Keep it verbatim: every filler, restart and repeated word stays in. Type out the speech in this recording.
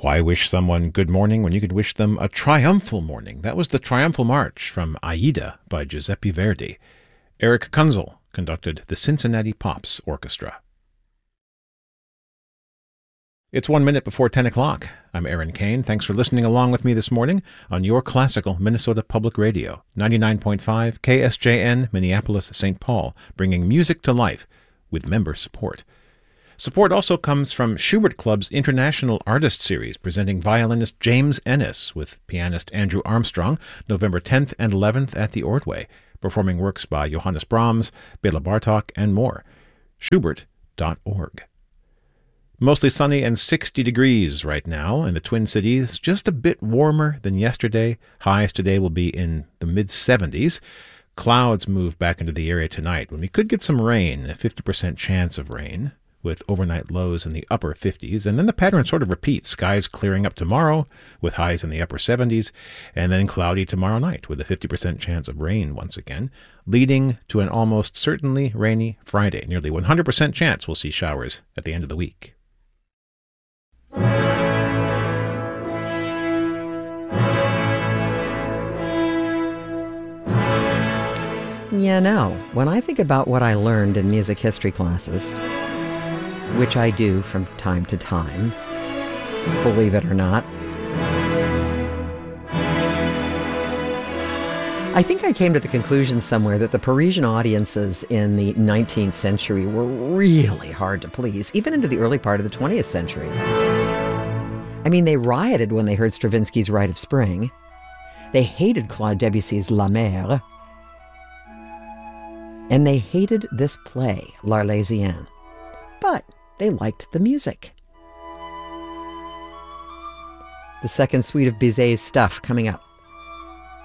Why wish someone good morning when you could wish them a triumphal morning? That was the Triumphal March from Aida by Giuseppe Verdi. Eric Kunzel conducted the Cincinnati Pops Orchestra. It's one minute before ten o'clock. I'm Aaron Kane. Thanks for listening along with me this morning on your classical Minnesota Public Radio, ninety-nine point five K S J N, Minneapolis, Saint Paul, bringing music to life with member support. Support also comes from Schubert Club's International Artist Series, presenting violinist James Ennis with pianist Andrew Armstrong, November tenth and eleventh at the Ordway, performing works by Johannes Brahms, Bela Bartok, and more. Schubert dot org. Mostly sunny and sixty degrees right now in the Twin Cities, just a bit warmer than yesterday. Highs today will be in the mid seventies. Clouds move back into the area tonight when we could get some rain, a fifty percent chance of rain, with overnight lows in the upper fifties. And then the pattern sort of repeats. Skies clearing up tomorrow with highs in the upper seventies, and then cloudy tomorrow night with a fifty percent chance of rain once again, leading to an almost certainly rainy Friday. Nearly one hundred percent chance we'll see showers at the end of the week. Yeah, no. When I think about what I learned in music history classes, which I do from time to time, believe it or not, I think I came to the conclusion somewhere that the Parisian audiences in the nineteenth century were really hard to please, even into the early part of the twentieth century. I mean, they rioted when they heard Stravinsky's Rite of Spring. They hated Claude Debussy's La Mer. And they hated this play, L'Arlésienne. But they liked the music. The second suite of Bizet's stuff coming up.